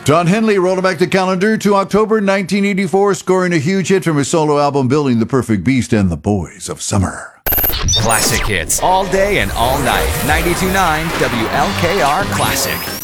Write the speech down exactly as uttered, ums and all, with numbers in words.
Don Henley rolled back the calendar to October nineteen eighty-four, scoring a huge hit from his solo album Building the Perfect Beast and The Boys of Summer. Classic hits all day and all night. ninety-two point nine W L K R Classic.